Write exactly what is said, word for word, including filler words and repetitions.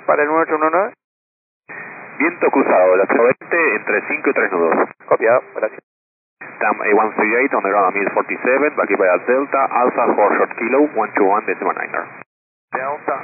Para el nueve ocho uno nueve. Viento cruzado, la veinte entre cinco y tres nudos. Copiado, gracias. Tam A one three eight on the ground on forty-seven, back by Delta, Alpha four short kilo, one two one decimal niner. Delta